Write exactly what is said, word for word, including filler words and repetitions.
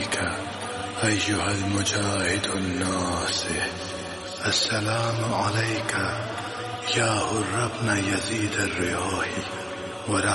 عليك أيها المجاهد الناصح. السلام عليك يا هر بن يزيد الرياحي ورحمة